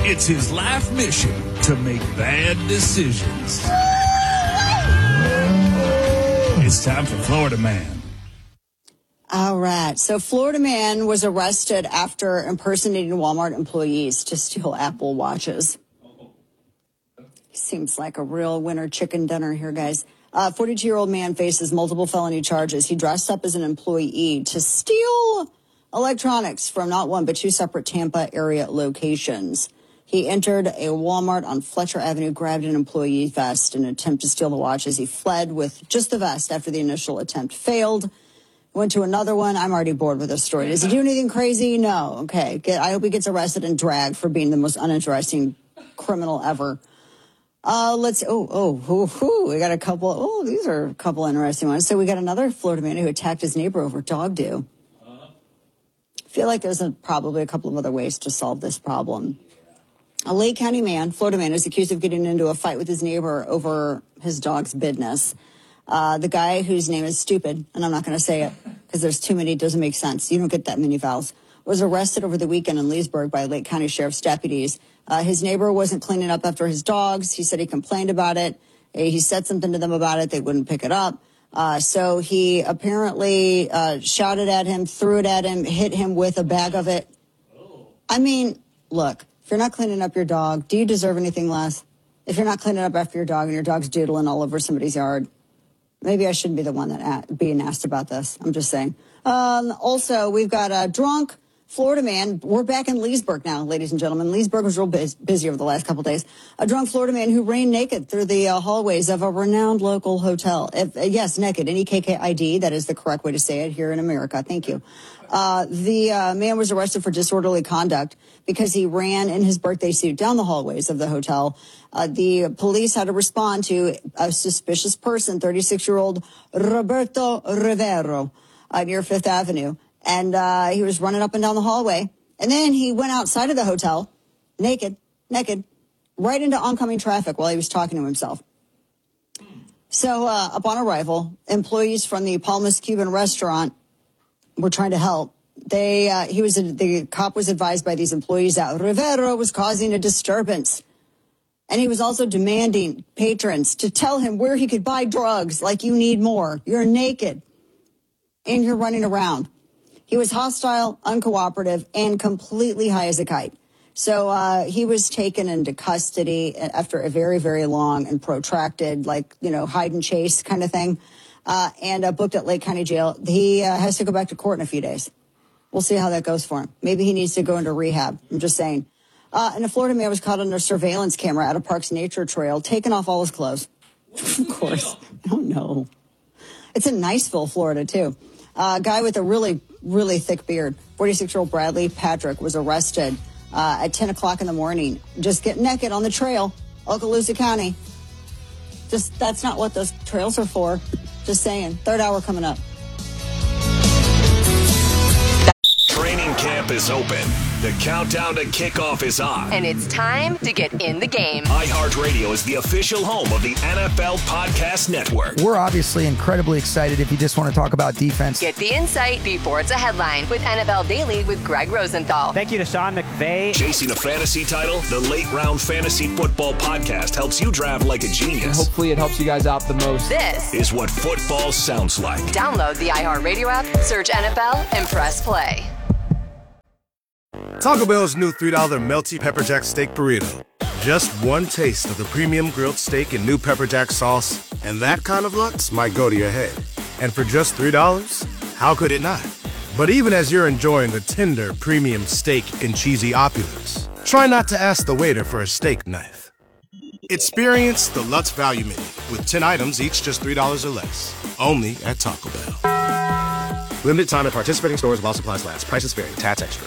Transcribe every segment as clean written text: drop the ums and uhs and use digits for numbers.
It's his life mission to make bad decisions. It's time for Florida Man. All right. So Florida man was arrested after impersonating Walmart employees to steal Apple Watches. Seems like a real winter chicken dinner here, guys. 42-year-old man faces multiple felony charges. He dressed up as an employee to steal electronics from not one, but two separate Tampa area locations. He entered a Walmart on Fletcher Avenue, grabbed an employee vest in an attempt to steal the watches. He fled with just the vest after the initial attempt failed. Went to another one. I'm already bored with this story. Does he do anything crazy? No. Okay. I hope he gets arrested and dragged for being the most uninteresting criminal ever. We got a couple. These are a couple interesting ones. So we got another Florida man who attacked his neighbor over dog do. I feel like there's probably a couple of other ways to solve this problem. A Lake County man, Florida man, is accused of getting into a fight with his neighbor over his dog's business. The guy whose name is Stupid, and I'm not going to say it because there's too many, it doesn't make sense. You don't get that many vowels, was arrested over the weekend in Leesburg by Lake County Sheriff's deputies. His neighbor wasn't cleaning up after his dogs. He said he complained about it. He said something to them about it. They wouldn't pick it up. So he apparently shouted at him, threw it at him, hit him with a bag of it. I mean, look, if you're not cleaning up your dog, do you deserve anything less? If you're not cleaning up after your dog and your dog's doodling all over somebody's yard, maybe I shouldn't be the one that being asked about this. I'm just saying. Also, we've got a drunk Florida man. We're back in Leesburg now, ladies and gentlemen. Leesburg was real busy over the last couple of days. A drunk Florida man who ran naked through the hallways of a renowned local hotel. Yes, naked. NEKKID. That is the correct way to say it here in America. Thank you. The man was arrested for disorderly conduct because he ran in his birthday suit down the hallways of the hotel. The police had to respond to a suspicious person, 36-year-old Roberto Rivero, near Fifth Avenue. And he was running up and down the hallway. And then he went outside of the hotel, naked, right into oncoming traffic while he was talking to himself. So upon arrival, employees from the Palmas Cuban restaurant were trying to help. The cop was advised by these employees that Rivero was causing a disturbance. And he was also demanding patrons to tell him where he could buy drugs, like you need more. You're naked and you're running around. He was hostile, uncooperative, and completely high as a kite. So he was taken into custody after a very, very long and protracted, hide and chase kind of thing, and booked at Lake County Jail. He has to go back to court in a few days. We'll see how that goes for him. Maybe he needs to go into rehab. I'm just saying. And a Florida man was caught under surveillance camera at a park's nature trail, taking off all his clothes. Of course. Oh, no. It's in Niceville, Florida, too. A guy with a really, really thick beard, 46-year-old Bradley Patrick, was arrested at 10 o'clock in the morning. Just getting naked on the trail, Okaloosa County. That's not what those trails are for. Just saying. Third hour coming up. Training camp is open. The countdown to kickoff is on. And it's time to get in the game. iHeartRadio is the official home of the NFL Podcast Network. We're obviously incredibly excited if you just want to talk about defense. Get the insight before it's a headline with NFL Daily with Greg Rosenthal. Thank you to Sean McVay. Chasing a fantasy title, the Late Round Fantasy Football Podcast helps you draft like a genius. And hopefully it helps you guys out the most. This is what football sounds like. Download the iHeartRadio app, search NFL, and press play. Taco Bell's new $3 Melty Pepper Jack Steak Burrito. Just one taste of the premium grilled steak and new Pepper Jack sauce, and that kind of lux might go to your head. And for just $3, how could it not? But even as you're enjoying the tender premium steak and cheesy opulence, try not to ask the waiter for a steak knife. Experience the Lutz Value Menu with 10 items, each just $3 or less. Only at Taco Bell. Limited time at participating stores while supplies last. Prices vary. Tats extra.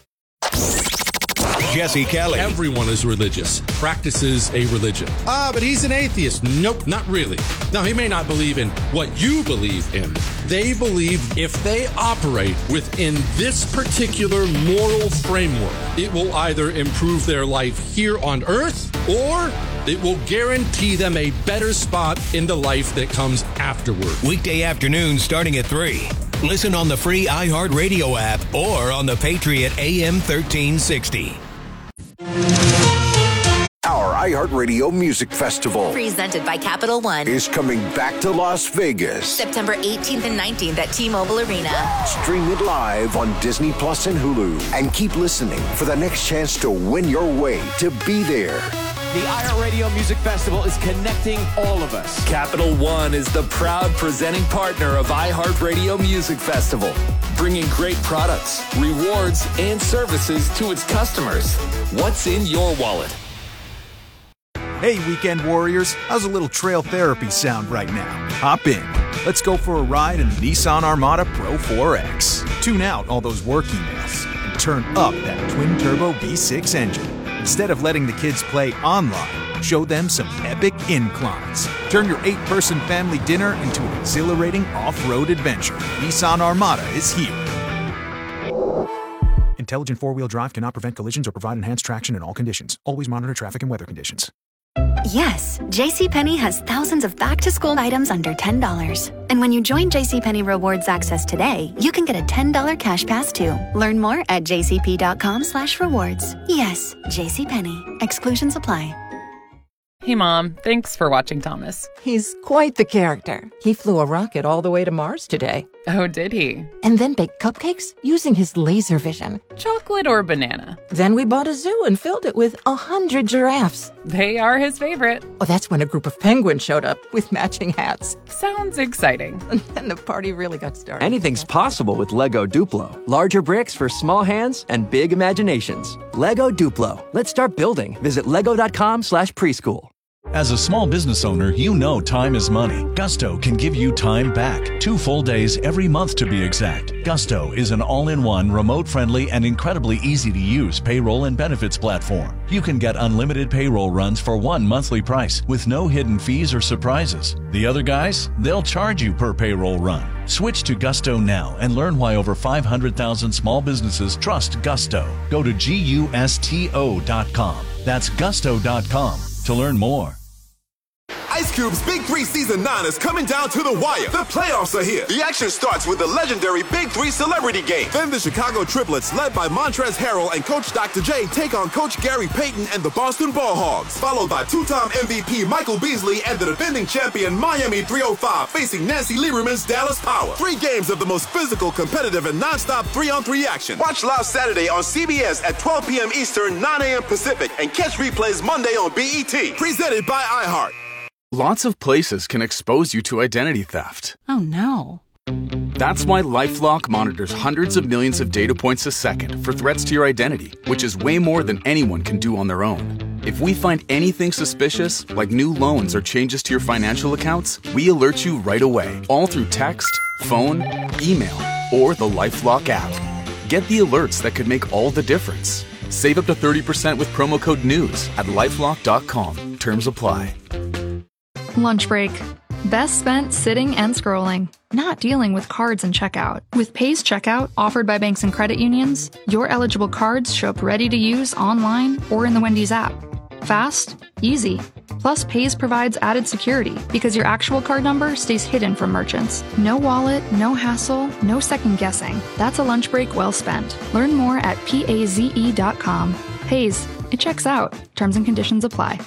Jesse Kelly. Everyone is religious, practices a religion. But he's an atheist. Nope, not really. Now, he may not believe in what you believe in. They believe if they operate within this particular moral framework, it will either improve their life here on earth or it will guarantee them a better spot in the life that comes afterward. Weekday afternoons starting at 3. Listen on the free iHeartRadio app or on the Patriot AM 1360. iHeartRadio Music Festival presented by Capital One is coming back to Las Vegas. September 18th and 19th at T-Mobile Arena. Stream it live on Disney Plus and Hulu. And keep listening for the next chance to win your way to be there. The iHeartRadio Music Festival is connecting all of us. Capital One is the proud presenting partner of iHeartRadio Music Festival, bringing great products, rewards, and services to its customers. What's in your wallet? Hey, weekend warriors, how's a little trail therapy sound right now? Hop in. Let's go for a ride in the Nissan Armada Pro 4X. Tune out all those work emails and turn up that twin-turbo V6 engine. Instead of letting the kids play online, show them some epic inclines. Turn your 8-person family dinner into an exhilarating off-road adventure. Nissan Armada is here. Intelligent four-wheel drive cannot prevent collisions or provide enhanced traction in all conditions. Always monitor traffic and weather conditions. Yes, JCPenney has thousands of back-to-school items under $10. And when you join JCPenney Rewards Access today, you can get a $10 cash pass too. Learn more at jcp.com/rewards. Yes, JCPenney. Exclusions apply. Hey, Mom. Thanks for watching Thomas. He's quite the character. He flew a rocket all the way to Mars today. Oh, did he? And then baked cupcakes using his laser vision. Chocolate or banana? Then we bought a zoo and filled it with 100 giraffes. They are his favorite. Oh, that's when a group of penguins showed up with matching hats. Sounds exciting. And then the party really got started. Anything's possible with Lego Duplo. Larger bricks for small hands and big imaginations. Lego Duplo. Let's start building. Visit lego.com/preschool. As a small business owner, you know time is money. Gusto can give you time back. 2 full days every month to be exact. Gusto is an all-in-one, remote-friendly, and incredibly easy-to-use payroll and benefits platform. You can get unlimited payroll runs for one monthly price with no hidden fees or surprises. The other guys, they'll charge you per payroll run. Switch to Gusto now and learn why over 500,000 small businesses trust Gusto. Go to gusto.com. That's gusto.com to learn more. Ice Cube's Big 3 Season 9 is coming down to the wire. The playoffs are here. The action starts with the legendary Big 3 Celebrity Game. Then the Chicago Triplets, led by Montrezl Harrell and Coach Dr. J, take on Coach Gary Payton and the Boston Ball Hogs, followed by two-time MVP Michael Beasley and the defending champion Miami 305 facing Nancy Lieberman's Dallas Power. 3 games of the most physical, competitive, and non-stop 3-on-3 action. Watch live Saturday on CBS at 12 p.m. Eastern, 9 a.m. Pacific, and catch replays Monday on BET. Presented by iHeart. Lots of places can expose you to identity theft. Oh, no. That's why LifeLock monitors hundreds of millions of data points a second for threats to your identity, which is way more than anyone can do on their own. If we find anything suspicious, like new loans or changes to your financial accounts, we alert you right away, all through text, phone, email, or the LifeLock app. Get the alerts that could make all the difference. Save up to 30% with promo code NEWS at LifeLock.com. Terms apply. Lunch break. Best spent sitting and scrolling, not dealing with cards and checkout. With Paze Checkout, offered by banks and credit unions, your eligible cards show up ready to use online or in the Wendy's app. Fast, easy. Plus, Paze provides added security because your actual card number stays hidden from merchants. No wallet, no hassle, no second guessing. That's a lunch break well spent. Learn more at paze.com. Paze, it checks out. Terms and conditions apply.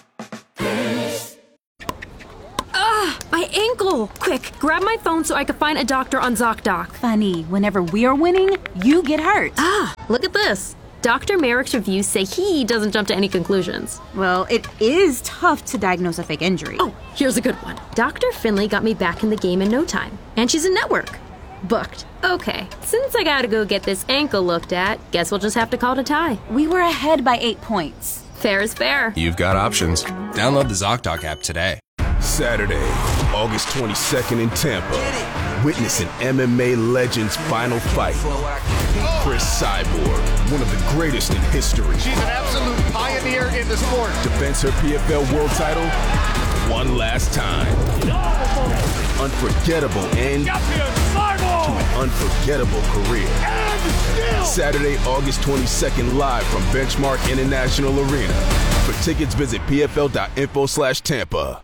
My ankle! Quick, grab my phone so I can find a doctor on ZocDoc. Funny, whenever we are winning, you get hurt. Look at this. Dr. Merrick's reviews say he doesn't jump to any conclusions. Well, it is tough to diagnose a fake injury. Oh, here's a good one. Dr. Finley got me back in the game in no time. And she's in network. Booked. Okay, since I gotta go get this ankle looked at, guess we'll just have to call it a tie. We were ahead by 8 points. Fair is fair. You've got options. Download the ZocDoc app today. Saturday, August 22nd in Tampa. Witness an MMA legend's final fight. Chris Cyborg, one of the greatest in history. She's an absolute pioneer in the sport. Defends her PFL world title one last time. Unforgettable end to an unforgettable career. Saturday, August 22nd, live from Benchmark International Arena. For tickets, visit pfl.info/Tampa.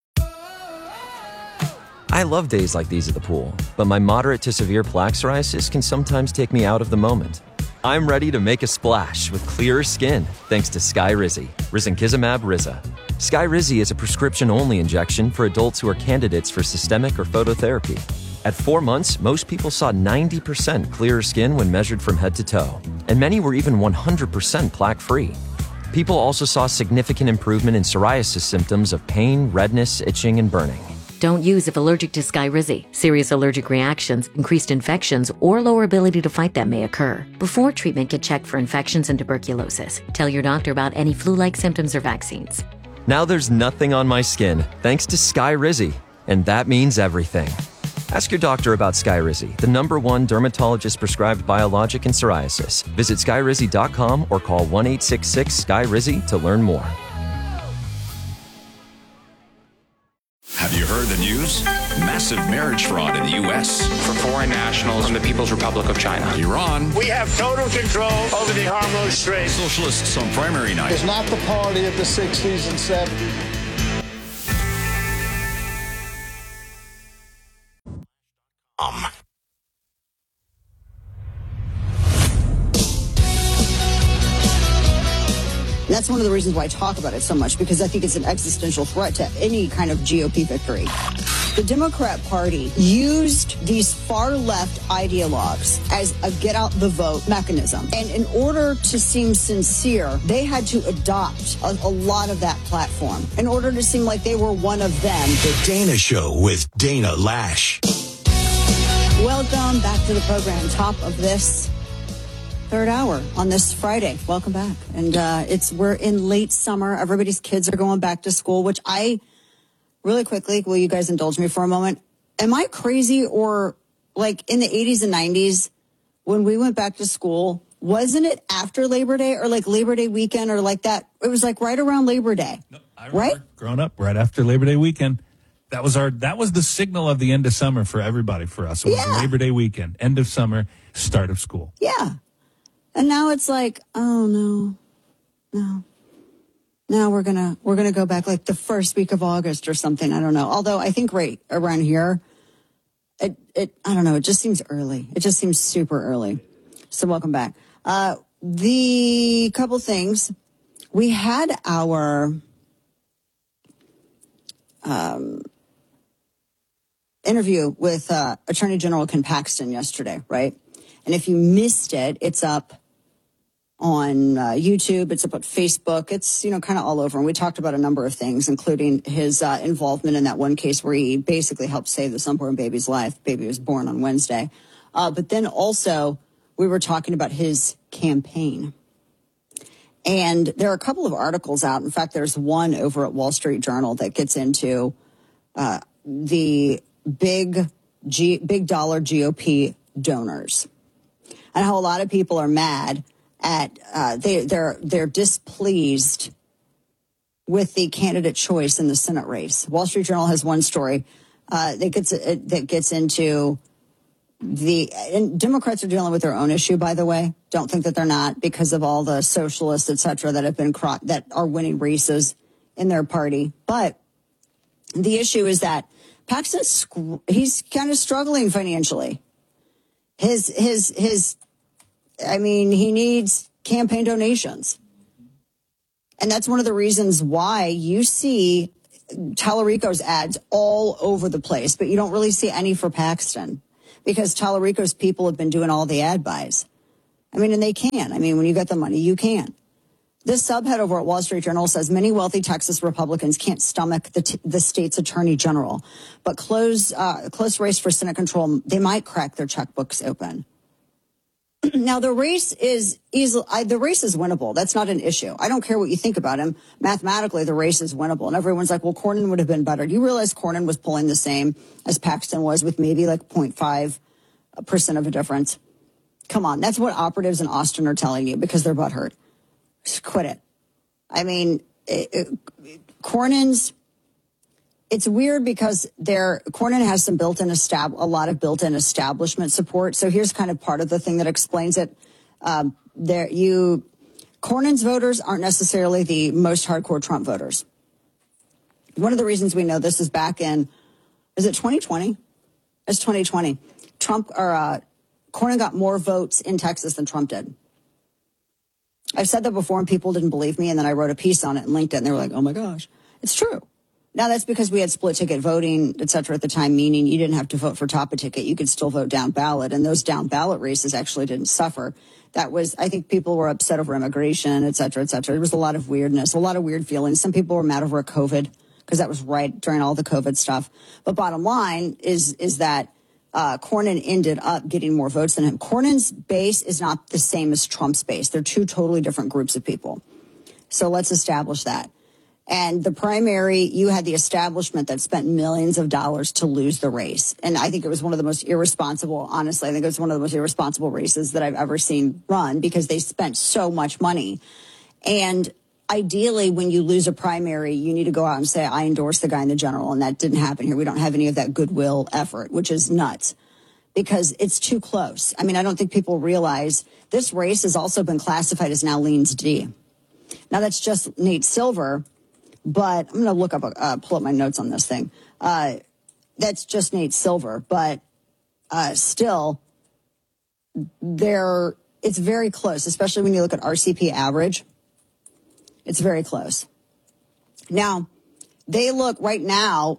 I love days like these at the pool, but my moderate to severe plaque psoriasis can sometimes take me out of the moment. I'm ready to make a splash with clearer skin thanks to Skyrizi, Risankizumab Riza. Skyrizi is a prescription-only injection for adults who are candidates for systemic or phototherapy. At 4 months, most people saw 90% clearer skin when measured from head to toe, and many were even 100% plaque-free. People also saw significant improvement in psoriasis symptoms of pain, redness, itching, and burning. Don't use if allergic to Skyrizi. Serious allergic reactions, increased infections, or lower ability to fight them may occur. Before treatment, get checked for infections and tuberculosis. Tell your doctor about any flu-like symptoms or vaccines. Now there's nothing on my skin thanks to Skyrizi, and that means everything. Ask your doctor about Skyrizi, the #1 dermatologist-prescribed biologic in psoriasis. Visit Skyrizi.com or call 1-866-SKYRIZI to learn more. Have you heard the news? Massive marriage fraud in the U.S. for foreign nationals from the People's Republic of China. Iran. We have total control over the Hormuz Strait. Socialists on primary night. It's not the party of the 60s and 70s. That's one of the reasons why I talk about it so much, because I think it's an existential threat to any kind of GOP victory. The Democrat Party used these far-left ideologues as a get-out-the-vote mechanism. And in order to seem sincere, they had to adopt a lot of that platform in order to seem like they were one of them. The Dana Show with Dana Lash. Welcome back to the program. Top of this third hour on this Friday. Welcome back. And we're in late summer. Everybody's kids are going back to school, which really quickly, will you guys indulge me for a moment? Am I crazy, or like in the 80s and 90s when we went back to school, wasn't it after Labor Day or like Labor Day weekend or like that? It was like right around Labor Day, right? Growing up right after Labor Day weekend. That was the signal of the end of summer for everybody, for us. It was Labor Day weekend, end of summer, start of school. Yeah. And now it's like, oh no. Now we're gonna go back like the first week of August or something. I don't know. Although I think right around here, I don't know. It just seems early. It just seems super early. So welcome back. The couple things we had our interview with Attorney General Ken Paxton yesterday, right? And if you missed it, it's up on YouTube, it's up on Facebook, it's, kind of all over. And we talked about a number of things, including his involvement in that one case where he basically helped save this unborn baby's life. The baby was born on Wednesday. But then also we were talking about his campaign. And there are a couple of articles out. In fact, there's one over at Wall Street Journal that gets into the big dollar GOP donors and how a lot of people are mad at they're displeased with the candidate choice in the Senate race. Wall Street Journal has one story that gets into and Democrats are dealing with their own issue, by the way. Don't think that they're not, because of all the socialists, et cetera, that are winning races in their party. But the issue is that Paxton's he's kind of struggling financially. He needs campaign donations. And that's one of the reasons why you see Tallarico's ads all over the place, but you don't really see any for Paxton, because Tallarico's people have been doing all the ad buys. And they can. When you get the money, you can. This subhead over at Wall Street Journal says many wealthy Texas Republicans can't stomach the state's attorney general, but close race for Senate control, they might crack their checkbooks open. Now, the race is winnable. That's not an issue. I don't care what you think about him. Mathematically, the race is winnable. And everyone's like, well, Cornyn would have been better. Do you realize Cornyn was pulling the same as Paxton was, with maybe like 0.5% of a difference? Come on. That's what operatives in Austin are telling you, because they're butthurt. Just quit it. Cornyn's, it's weird because Cornyn has some a lot of built-in establishment support. So here's kind of part of the thing that explains it. Cornyn's voters aren't necessarily the most hardcore Trump voters. One of the reasons we know this is back in, is it 2020? It's 2020. Cornyn got more votes in Texas than Trump did. I've said that before and people didn't believe me, and then I wrote a piece on it and linked it, and they were like, oh my gosh, it's true. Now, that's because we had split ticket voting, et cetera, at the time, meaning you didn't have to vote for top of ticket. You could still vote down ballot, and those down ballot races actually didn't suffer. That was, I think people were upset over immigration, et cetera, et cetera. There was a lot of weirdness, a lot of weird feelings. Some people were mad over COVID because that was right during all the COVID stuff. But bottom line is that Cornyn ended up getting more votes than him. Cornyn's base is not the same as Trump's base. They're two totally different groups of people. So let's establish that. And the primary, you had the establishment that spent millions of dollars to lose the race. And I think it was one of the most irresponsible, honestly, I think it was one of the most irresponsible races that I've ever seen run because they spent so much money. And ideally, when you lose a primary, you need to go out and say, I endorse the guy in the general. And that didn't happen here. We don't have any of that goodwill effort, which is nuts because it's too close. I mean, I don't think people realize this race has also been classified as now leans D. Now, that's just Nate Silver, but I'm going to pull up my notes on this thing. That's just Nate Silver, but still, it's very close, especially when you look at RCP average. It's very close. Now, they look right now,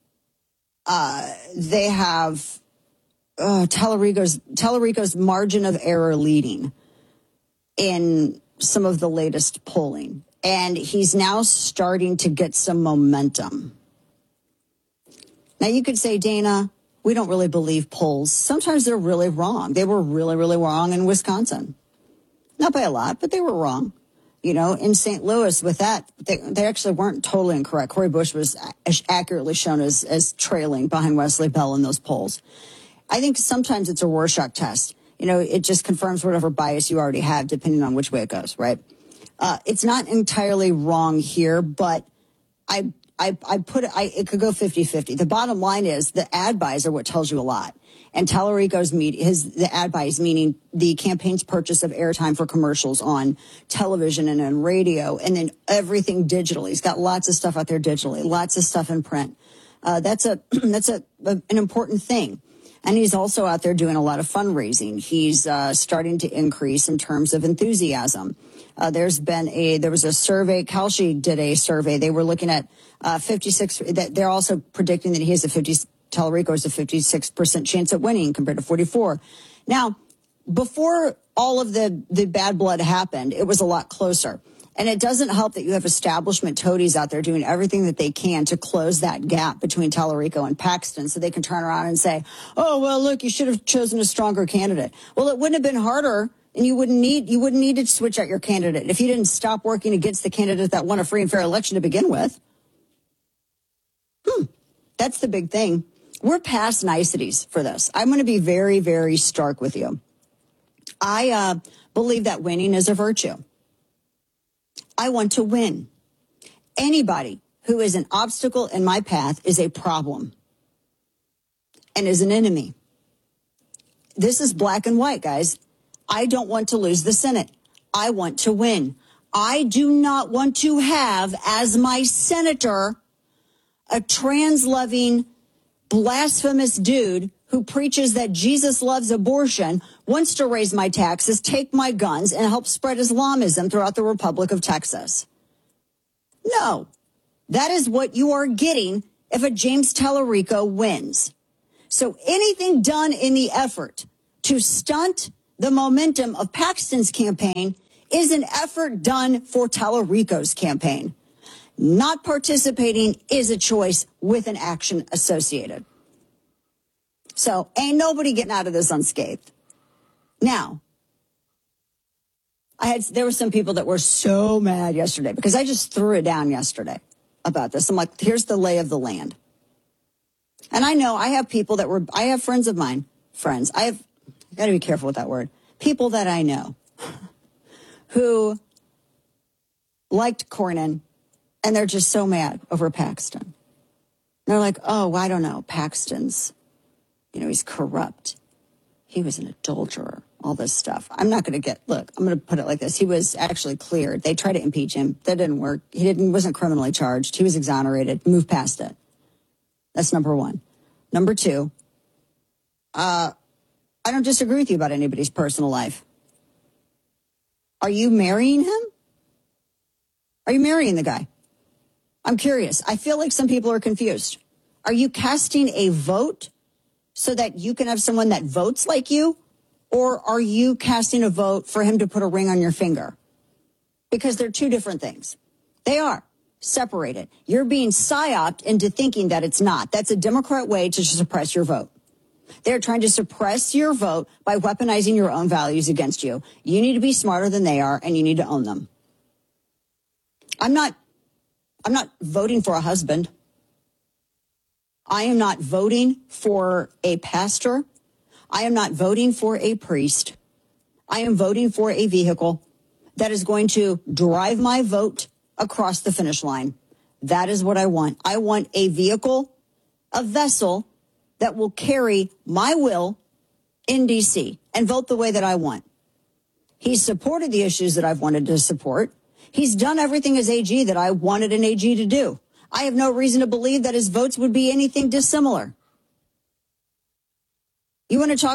they have Tallarico's margin of error leading in some of the latest polling. And he's now starting to get some momentum. Now, you could say, Dana, we don't really believe polls. Sometimes they're really wrong. They were really, really wrong in Wisconsin. Not by a lot, but they were wrong. You know, in St. Louis with that, they actually weren't totally incorrect. Cori Bush was accurately shown as trailing behind Wesley Bell in those polls. I think sometimes it's a Rorschach test. You know, it just confirms whatever bias you already have, depending on which way it goes, right? It's not entirely wrong here, but it could go 50-50. The bottom line is the ad buys are what tells you a lot. And Tallarico's the ad buys, meaning the campaign's purchase of airtime for commercials on television and on radio, and then everything digitally. He's got lots of stuff out there digitally, lots of stuff in print. That's an important thing. And he's also out there doing a lot of fundraising. He's starting to increase in terms of enthusiasm. There was a survey. Kalshi did a survey. They were looking at 56. They're also predicting that Tallarico has a 56% chance at winning compared to 44. Now, before all of the bad blood happened, it was a lot closer. And it doesn't help that you have establishment toadies out there doing everything that they can to close that gap between Tallarico and Paxton so they can turn around and say, oh, well, look, you should have chosen a stronger candidate. Well, it wouldn't have been harder, and you wouldn't need to switch out your candidate if you didn't stop working against the candidate that won a free and fair election to begin with. That's the big thing. We're past niceties for this. I'm going to be very, very stark with you. I believe that winning is a virtue. I want to win. Anybody who is an obstacle in my path is a problem and is an enemy. This is black and white, guys. I don't want to lose the Senate. I want to win. I do not want to have as my senator a trans-loving, blasphemous dude who preaches that Jesus loves abortion, wants to raise my taxes, take my guns, and help spread Islamism throughout the Republic of Texas. No, that is what you are getting if a James Tallarico wins. So anything done in the effort to stunt the momentum of Paxton's campaign is an effort done for Tallarico's campaign. Not participating is a choice with an action associated. So ain't nobody getting out of this unscathed. Now, there were some people that were so mad yesterday because I just threw it down yesterday about this. I'm like, here's the lay of the land. And I know I have people I have friends of mine, I got to be careful with that word. People that I know who liked Cornyn, and they're just so mad over Paxton. They're like, oh, I don't know, Paxton's, he's corrupt. He was an adulterer, all this stuff. I'm not going to I'm going to put it like this. He was actually cleared. They tried to impeach him. That didn't work. He wasn't criminally charged. He was exonerated. Moved past it. That's number one. Number two, I don't disagree with you about anybody's personal life. Are you marrying him? Are you marrying the guy? I'm curious. I feel like some people are confused. Are you casting a vote so that you can have someone that votes like you? Or are you casting a vote for him to put a ring on your finger? Because they're two different things. They are separated. You're being psyoped into thinking that it's not. That's a Democrat way to suppress your vote. They're trying to suppress your vote by weaponizing your own values against you. You need to be smarter than they are, and you need to own them. I'm not voting for a husband. I am not voting for a pastor. I am not voting for a priest. I am voting for a vehicle that is going to drive my vote across the finish line. That is what I want. I want a vehicle, a vessel that will carry my will in D.C. and vote the way that I want. He's supported the issues that I've wanted to support. He's done everything as AG that I wanted an AG to do. I have no reason to believe that his votes would be anything dissimilar. You want to talk